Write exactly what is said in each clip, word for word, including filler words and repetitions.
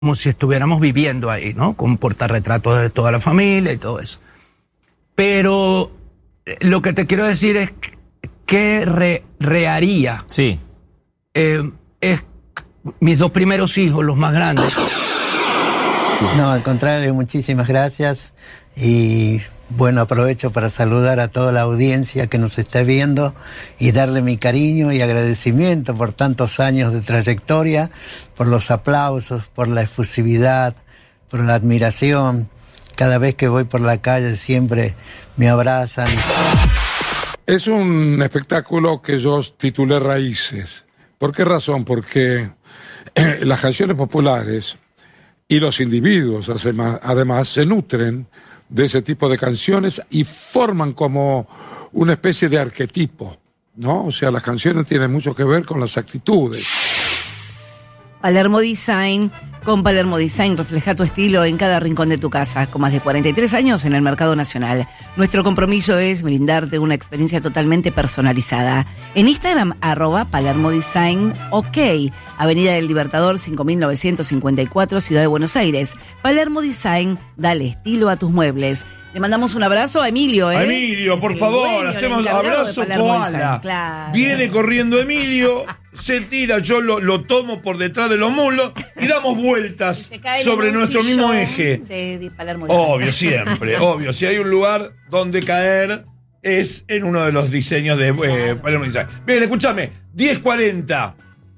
como si estuviéramos viviendo ahí, ¿no? Con portarretratos de toda la familia y todo eso. Pero lo que te quiero decir es que re, reharía. Sí. Eh, es mis dos primeros hijos, los más grandes. No, al contrario, muchísimas gracias. Y bueno, aprovecho para saludar a toda la audiencia que nos está viendo y darle mi cariño y agradecimiento por tantos años de trayectoria, por los aplausos, por la efusividad, por la admiración. Cada vez que voy por la calle siempre me abrazan. Es un espectáculo que yo titulé Raíces. ¿Por qué razón? Porque las canciones populares y los individuos, además, se nutren de ese tipo de canciones y forman como una especie de arquetipo, ¿no? O sea, las canciones tienen mucho que ver con las actitudes. Palermo Design. Con Palermo Design refleja tu estilo en cada rincón de tu casa, con más de cuarenta y tres años en el mercado nacional. Nuestro compromiso es brindarte una experiencia totalmente personalizada. En Instagram, arroba Palermo Design OK, Avenida del Libertador cinco mil novecientos cincuenta y cuatro, Ciudad de Buenos Aires. Palermo Design, dale estilo a tus muebles. Le mandamos un abrazo a Emilio, ¿eh? A Emilio, por favor, hacemos abrazo koala. Claro. Viene corriendo Emilio, se tira, yo lo, lo tomo por detrás de los muslos y damos vueltas sobre nuestro mismo eje. De, de Palermo. Obvio, siempre, obvio. Si hay un lugar donde caer, es en uno de los diseños de eh, Palermo Design. Bien, escúchame, diez cuarenta.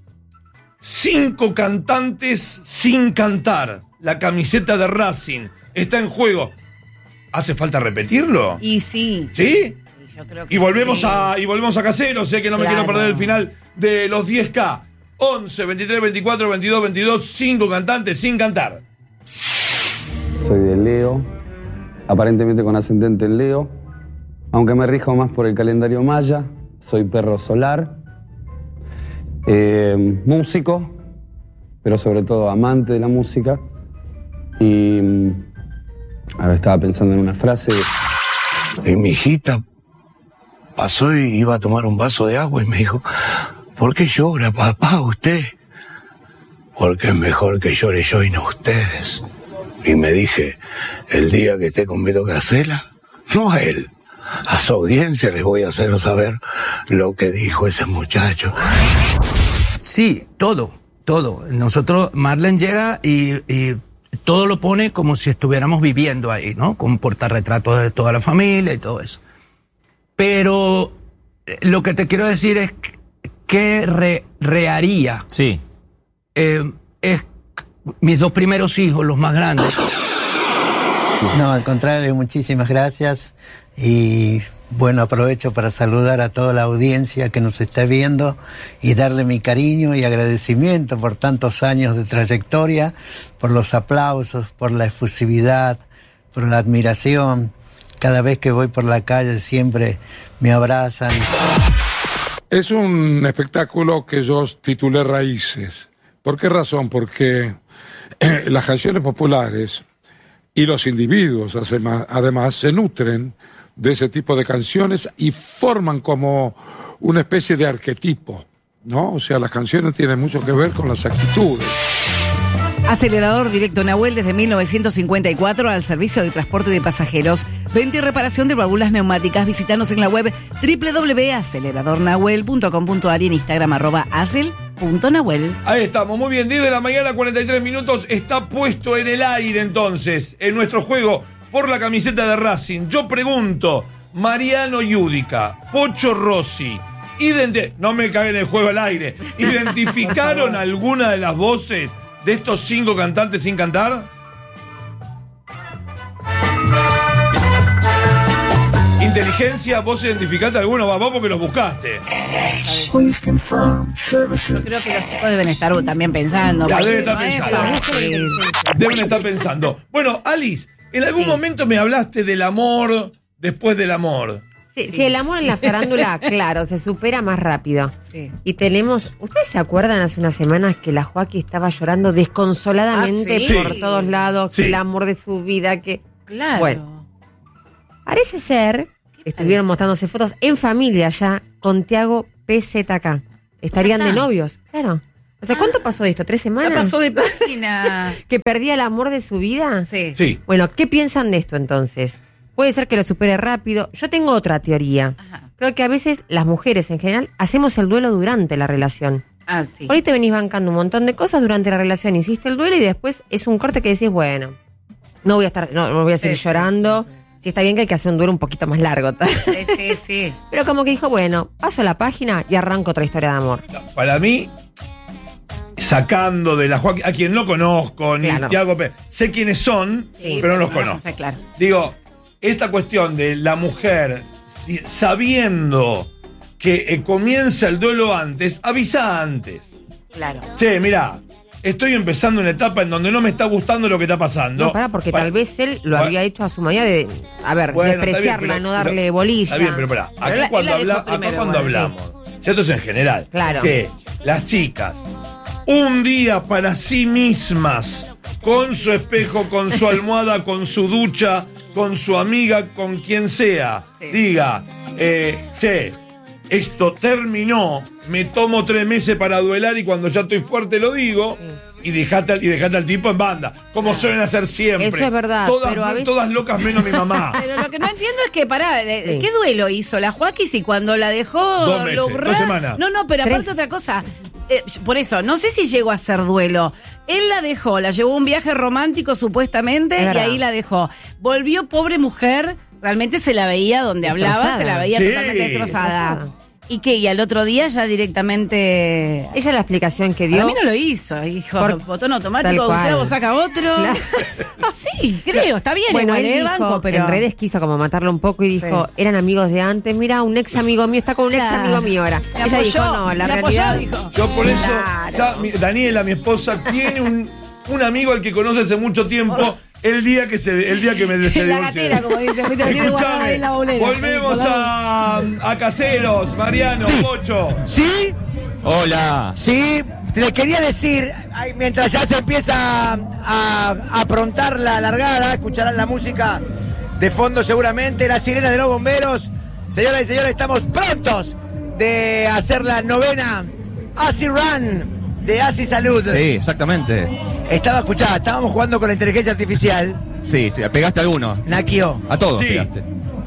Cinco cantantes sin cantar. La camiseta de Racing está en juego. ¿Hace falta repetirlo? Y sí. ¿Sí? Y, yo creo que y volvemos sí. a y volvemos a Casero, sé que no claro. me quiero perder el final de los diez K. once, veintitrés, veinticuatro, veintidós, veintidós, cinco cantantes sin cantar. Soy de Leo, aparentemente con ascendente en Leo, aunque me rijo más por el calendario maya. Soy perro solar, eh, músico, pero sobre todo amante de la música. Y a ver, estaba pensando en una frase. Y mi hijita pasó y iba a tomar un vaso de agua y me dijo: ¿por qué llora, papá, usted? Porque es mejor que llore yo y no ustedes. Y me dije, el día que esté con Beto Casella, no a él, a su audiencia les voy a hacer saber lo que dijo ese muchacho. Sí, todo, todo. Nosotros, Marlene llega y, y todo lo pone como si estuviéramos viviendo ahí, ¿no? Con portarretratos de toda la familia y todo eso. Pero lo que te quiero decir es que re, reharía. Sí. Eh, es mis dos primeros hijos, los más grandes. No, al contrario, muchísimas gracias. Y bueno, aprovecho para saludar a toda la audiencia que nos está viendo y darle mi cariño y agradecimiento por tantos años de trayectoria, por los aplausos, por la efusividad, por la admiración. Cada vez que voy por la calle siempre me abrazan. Es un espectáculo que yo titulé Raíces. ¿Por qué razón? Porque eh, las canciones populares y los individuos, además, se nutren de ese tipo de canciones y forman como una especie de arquetipo, ¿no? O sea, las canciones tienen mucho que ver con las actitudes. Acelerador Directo Nahuel desde mil novecientos cincuenta y cuatro al servicio de transporte de pasajeros. Venta y reparación de válvulas neumáticas. Visítanos en la web doble u doble u doble u punto acelerador nahuel punto com punto a r y en Instagram arroba acel punto nahuel. Ahí estamos, muy bien, diez de la mañana, cuarenta y tres minutos. Está puesto en el aire entonces, en nuestro juego por la camiseta de Racing. Yo pregunto, Mariano Yudica, Pocho Rossi, identi- no me caen el juego al aire, ¿identificaron alguna de las voces de estos cinco cantantes sin cantar? Inteligencia, ¿vos identificaste alguno? Vos porque los buscaste. Yo creo que los chicos deben estar también pensando. Ya, deben estar pensando. Sí. Deben estar pensando. Bueno, Alice, en algún sí. momento me hablaste del amor después del amor. Sí, sí. sí, el amor en la farándula, claro, se supera más rápido. Sí. Y tenemos, ¿ustedes se acuerdan hace unas semanas que la Joaquí estaba llorando desconsoladamente ¿Ah, sí? por todos lados, sí. que el amor de su vida, que... Claro. Bueno, parece ser, estuvieron mostrándose fotos en familia ya con Tiago P Z K. Estarían de novios, claro. O sea, ¿cuánto pasó de esto? ¿Tres semanas? Ya pasó de página. ¿Que perdía el amor de su vida? Sí. Sí. Bueno, ¿qué piensan de esto entonces? Puede ser que lo supere rápido. Yo tengo otra teoría. Ajá. Creo que a veces las mujeres en general hacemos el duelo durante la relación. Ah, sí. Por ahí te venís bancando un montón de cosas durante la relación, hiciste el duelo y después es un corte que decís, bueno, no voy a estar, no, no voy a seguir Sí, llorando. sí, sí, sí. Sí, está bien que hay que hacer un duelo un poquito más largo. Sí, sí, sí. Pero como que dijo, bueno, paso la página y arranco otra historia de amor. No, para mí, sacando de la Joaquín, a quien no conozco, ni Claro. Tiago Pérez, sé quiénes son, Sí, pero no los vamos a conozco. ser claro. Digo, esta cuestión de la mujer si- sabiendo que eh, comienza el duelo antes, avisa antes. Claro. Che, mirá, estoy empezando una etapa en donde no me está gustando lo que está pasando. No, pará, porque Pa- tal vez él lo Pa- había hecho a su manera de, a ver, Bueno, está despreciarla, bien, pero- no darle pero- bolilla. Está bien, pero pará, Pero acá él la- cuando, él la habla, dejó acá primero, cuando igual, hablamos, ya esto es en general, Claro. que las chicas, un día para sí mismas, con su espejo, con su almohada, con su ducha, con su amiga, con quien sea, Sí. diga, eh, che, esto terminó, me tomo tres meses para duelar y cuando ya estoy fuerte lo digo. Y dejate, al- y dejate al tipo en banda, como suelen hacer siempre. Eso es verdad, Todas, pero a veces- todas locas menos mi mamá. Pero lo que no entiendo es que, pará, eh, Sí. ¿qué duelo hizo la Joaquín si cuando la dejó... Dos meses, lo dos semanas. No, no, pero aparte Tres. otra cosa. Eh, por eso, no sé si llegó a ser duelo. Él la dejó, la llevó a un viaje romántico supuestamente Es y verdad. ahí la dejó. Volvió pobre mujer, realmente se la veía donde hablaba, Destrozada. se la veía Sí. totalmente destrozada. Destrozada. ¿Y qué? Y al otro día ya directamente... Ella es la explicación que Para dio. mí no lo hizo, dijo, Por- botón tal automático, un cual. clavo saca otro. Claro. Sí, creo, está bien, Bueno, igual, él eh, dijo, banco, pero... en redes quiso como matarlo un poco y dijo, Sí. eran amigos de antes, mira, un ex amigo mío está con un ex Claro. amigo mío ahora. Me Ella apoyó, dijo, no, la me apoyó, realidad... dijo. Yo por eso, Claro. ya, mi- Daniela, mi esposa, tiene un, un amigo al que conoce hace mucho tiempo, el día que se el día que me se En la divorcie. gatera, como dice, viste, lo tiene guardado ahí en la bolera. Volvemos a, a Caseros, Mariano, Sí. Pocho. ¿Sí? Hola. Sí, le quería decir, ay, mientras ya se empieza a, a aprontar la largada, escucharán la música de fondo seguramente, la sirena de los bomberos. Señoras y señores, estamos prontos de hacer la novena ASI Run de ASI Salud. Sí, exactamente. Estaba escuchada, estábamos jugando con la inteligencia artificial. Sí, sí, pegaste a alguno. Nakio. A todos Sí. pegaste.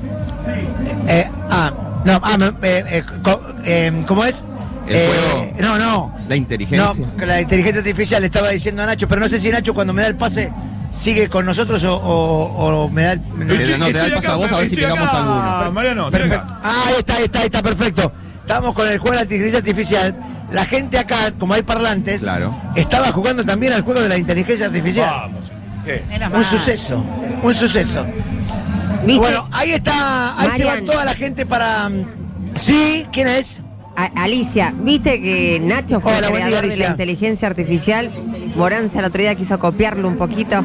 Eh, ah, no, ah, me- eh, eh, co- eh, ¿cómo es? El Eh, juego. No, no. La inteligencia. No, que la inteligencia artificial le estaba diciendo a Nacho, pero no sé si Nacho cuando me da el pase sigue con nosotros o, o- o me da el... no, te da el paso a vos a ver si estoy pegamos acá, alguno. Mariano, estoy Perfecto. acá. Ah, ahí está, ahí está, ahí está, perfecto. Estábamos con el juego de la inteligencia artificial. La gente acá, como hay parlantes, Claro. estaba jugando también al juego de la inteligencia artificial. Vamos. ¿Qué? Menos Un mal. suceso, un suceso. ¿Viste? Bueno, ahí está, ahí se va Marian. toda la gente para... Sí, ¿quién es? A- Alicia, ¿viste que Nacho fue Hola, el buen día, creador de Alicia. la inteligencia artificial? Moranza el otro día quiso copiarlo un poquito.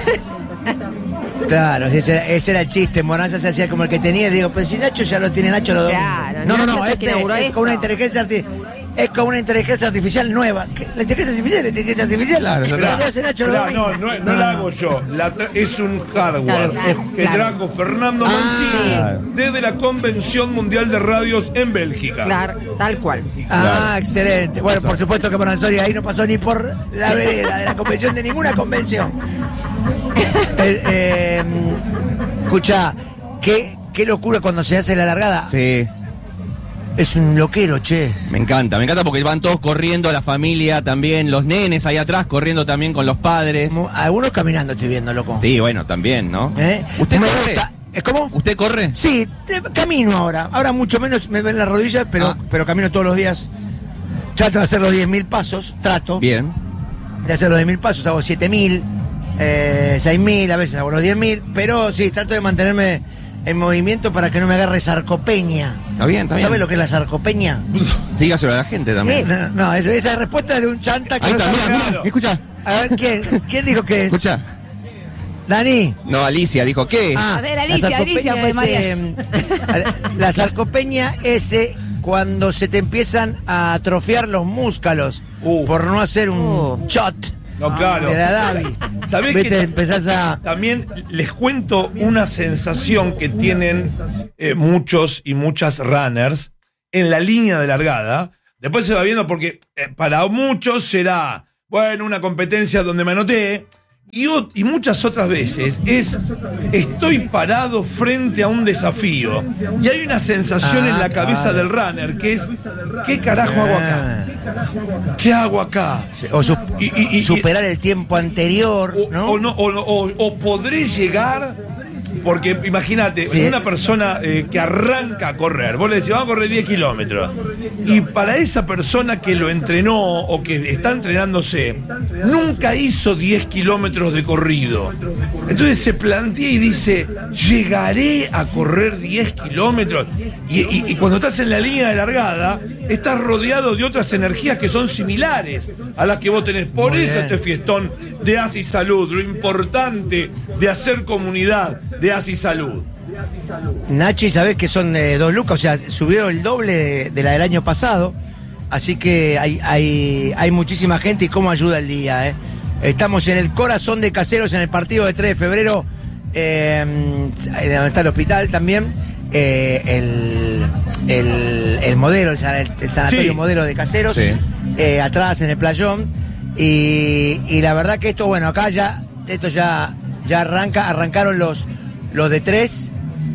Claro, ese era, ese era el chiste. Moranza se hacía como el que tenía. Digo, pero si Nacho ya lo tiene, Nacho lo domina. Claro, no, no, Nacho no, es el que este inauguró es esto. con una inteligencia artificial. Es con una inteligencia artificial nueva. ¿Qué? ¿La inteligencia artificial? ¿La inteligencia artificial? Claro, ya Pero está. lo que hace Nacho lo Claro, domina. no, no, no la hago yo. La tra- es un hardware Claro, que claro. trajo Fernando Ah. Mancini desde la Convención Mundial de Radios en Bélgica. Claro, tal cual. Ah, excelente. Bueno, por supuesto que Moranzori ahí no pasó ni por la vereda de la convención, de ninguna convención. Eh, eh, escucha, qué, qué locura cuando se hace la largada. Sí, Es un loquero, che. me encanta. Me encanta porque van todos corriendo, la familia también, los nenes ahí atrás corriendo también con los padres. Mu- Algunos caminando estoy viendo, loco. Sí, bueno, también, ¿no? ¿Eh? ¿Usted Me corre? gusta. ¿Es cómo? ¿Usted corre? Sí, te- camino ahora. Ahora mucho menos me ven las rodillas, pero, Ah. pero camino todos los días. Trato de hacer los diez mil pasos, trato Bien. de hacer los diez mil pasos, hago siete mil, eh, seis mil, a veces hago los diez mil, pero sí, trato de mantenerme en movimiento para que no me agarre sarcopenia. Está bien, está bien. ¿Sabes lo que es la sarcopenia? Dígaselo a la gente también. No, no, eso- esa respuesta es de un chanta que Ahí no está, sabe. mira, mira, escucha. A ver, ¿quién, ¿quién dijo que es? Escucha. Dani. No, Alicia dijo, ¿qué? Ah, A ver, la Alicia, sarcopenia Alicia, pues, es, María. eh, la sarcopenia es eh, cuando se te empiezan a atrofiar los músculos Uh. por no hacer un Uh. shot No, claro. de la Davi. ¿Sabés Viste, que empezás a... también les cuento una sensación que tienen eh, muchos y muchas runners en la línea de largada Después se va viendo porque eh, para muchos será, bueno, una competencia donde me anoté. Y, y muchas otras veces es, estoy parado frente a un desafío. Y hay una sensación ah, en la cabeza claro. del runner que es, ¿qué carajo hago acá? ¿Qué hago acá? O su, y, y, y, superar el tiempo anterior, o, ¿no? O, no o, o, o podré llegar... Porque imagínate, sí. una persona eh, que arranca a correr, vos le decís, vamos a correr diez kilómetros. Y para esa persona que lo entrenó o que está entrenándose, nunca hizo diez kilómetros de corrido. Entonces se plantea y dice, ¿llegaré a correr diez kilómetros? Y, y, y cuando estás en la línea de largada, estás rodeado de otras energías que son similares a las que vos tenés. Por Muy eso bien. Este fiestón de Asi Salud, lo importante de hacer comunidad de Asi Salud. Nachi, sabés que son eh, dos lucas, o sea, subió el doble de, de la del año pasado, así que hay, hay, hay muchísima gente y cómo ayuda el día, ¿eh? Estamos en el corazón de Caseros, en el partido de tres de febrero, eh, donde está el hospital también, eh, el, el, el modelo, el, el sanatorio sí. modelo de Caseros, sí. eh, atrás en el playón, y, y la verdad que esto, bueno, acá ya, esto ya, ya arranca, arrancaron los, los de tres,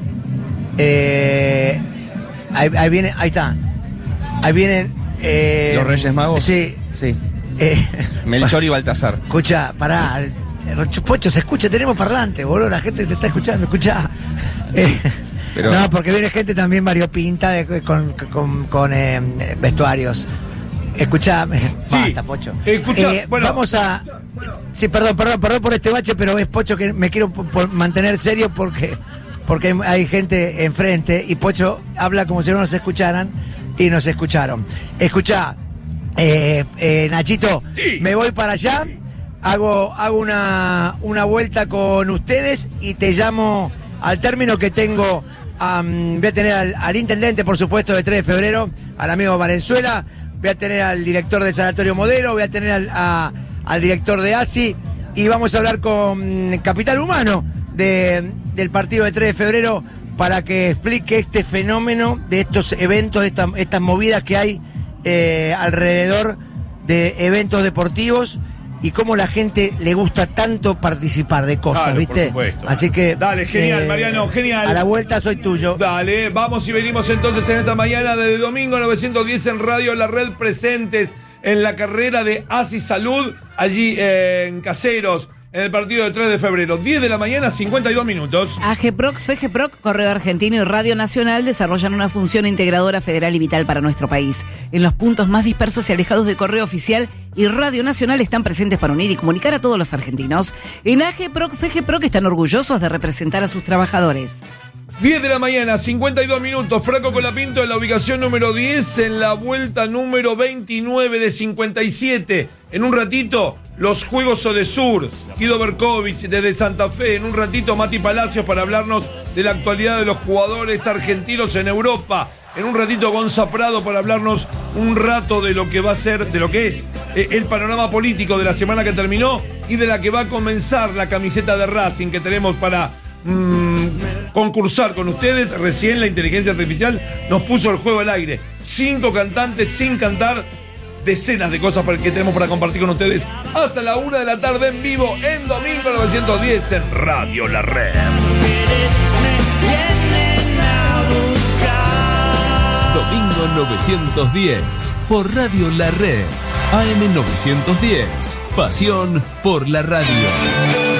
eh, ahí, ahí viene, ahí está, ahí vienen... Eh, ¿Los Reyes Magos? Sí, sí. Eh, Melchor y Baltasar. Escucha, pará, Pocho, se escucha, tenemos parlante, boludo, la gente te está escuchando, escucha. Eh, Pero... No, porque viene gente también variopinta de, con, con, con eh, vestuarios. Escuchame, sí, basta, Pocho. Escucha, eh, bueno. Vamos a... Sí, perdón, perdón, perdón por este bache, pero es Pocho que me quiero por, por mantener serio porque, porque hay gente enfrente y Pocho habla como si no nos escucharan y nos escucharon. Escuchá, eh, eh, Nachito, sí. me voy para allá, hago, hago una, una vuelta con ustedes y te llamo al término que tengo. Um, voy a tener al, al intendente, por supuesto, de tres de febrero, al amigo Valenzuela, voy a tener al director del Sanatorio Modelo, voy a tener al, a, al director de Asi y vamos a hablar con Capital Humano de, del partido de tres de febrero para que explique este fenómeno de estos eventos, de esta, estas movidas que hay eh, alrededor de eventos deportivos y cómo la gente le gusta tanto participar de cosas, claro, ¿viste? Por supuesto. Así que... Dale, genial, eh, Mariano, genial. A la vuelta soy tuyo. Dale, vamos y venimos entonces en esta mañana de domingo novecientos diez en Radio La Red, presentes en la carrera de Asi Salud, allí eh, en Caseros, en el partido de tres de febrero, diez de la mañana, cincuenta y dos minutos. AGEPROC, FEGEPROC, Correo Argentino y Radio Nacional desarrollan una función integradora federal y vital para nuestro país. En los puntos más dispersos y alejados de Correo Oficial y Radio Nacional están presentes para unir y comunicar a todos los argentinos. En AGEPROC, FEGEPROC están orgullosos de representar a sus trabajadores. diez de la mañana, cincuenta y dos minutos. Franco Colapinto en la ubicación número diez, en la vuelta número veintinueve de cincuenta y siete. En un ratito, los Juegos Odesur. Guido Berkovich desde Santa Fe. En un ratito, Mati Palacios para hablarnos de la actualidad de los jugadores argentinos en Europa. En un ratito, Gonza Prado para hablarnos un rato de lo que va a ser, de lo que es eh, el panorama político de la semana que terminó y de la que va a comenzar la camiseta de Racing que tenemos para mmm, concursar con ustedes. Recién la inteligencia artificial nos puso el juego al aire. Cinco cantantes sin cantar, decenas de cosas que tenemos para compartir con ustedes hasta la una de la tarde en vivo en domingo novecientos diez en Radio La Red. Domingo novecientos diez por Radio La Red. A M novecientos diez. Pasión por la radio.